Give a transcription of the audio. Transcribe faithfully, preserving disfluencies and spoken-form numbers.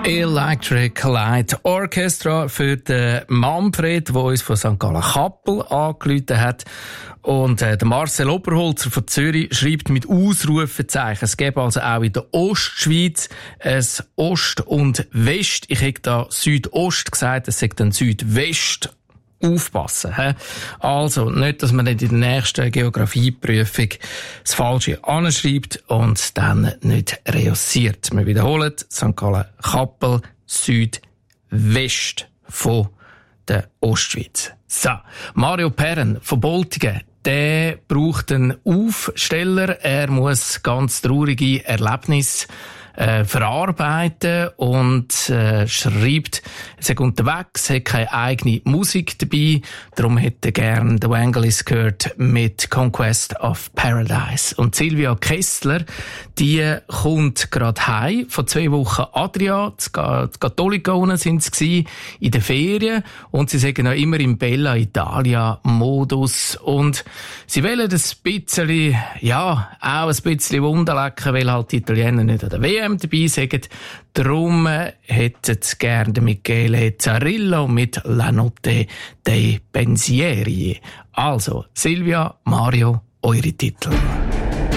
Electric Light Orchestra für den Manfred, der uns von Sankt Gallen Kappel angerufen hat. Und äh, der Marcel Oberholzer von Zürich schreibt mit Ausrufezeichen. Es gäbe also auch in der Ostschweiz ein Ost und West. Ich hätte da Südost gesagt, es sagt dann Südwest. Aufpassen. He? Also, nicht, dass man nicht in der nächsten Geografieprüfung das Falsche anschreibt und dann nicht reussiert. Wir wiederholen, Sankt Gallen Kappel, Südwest von der Ostschweiz. So, Mario Perren von Boltingen, der braucht einen Aufsteller. Er muss ganz traurige Erlebnisse Äh, verarbeiten und äh, schreibt, er sei unterwegs, hat keine eigene Musik dabei, darum hätte er gern The Wanglies gehört mit Conquest of Paradise. Und Silvia Kessler, die kommt gerade heim, vor zwei Wochen Adria, zu Katholika sind sie gewesen, in den Ferien, und sie sagen noch immer im Bella Italia Modus, und sie wollen ein bisschen, ja, auch ein bisschen Wunderlecken, weil halt die Italiener nicht an der W M dabei sind. Darum hätten sie gerne Michele Zarillo mit La Notte dei Pensieri. Also, Silvia, Mario, eure Titel.